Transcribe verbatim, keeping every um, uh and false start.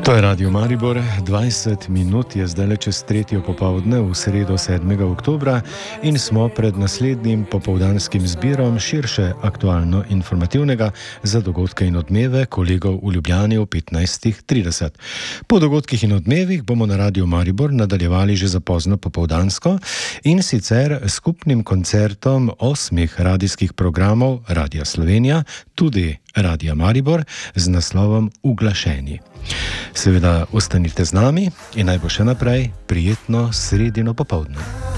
To je Radio Maribor, dvajset minut je zdaj le čez tretjo popovdne v sredo sedmega oktobra in smo pred naslednjim popoldanskim zbirom širše aktualno-informativnega za dogodke in odmeve kolegov v Ljubljani v petnajstih trideset. Po dogodkih in odmevih bomo na Radio Maribor nadaljevali že za pozno popoldansko in sicer skupnim koncertom osmih radijskih programov Radia Slovenija, tudi Radia Maribor z naslovom Uglašeni. Seveda ostanite z nami in naj bo še naprej prijetno sredino popoldne.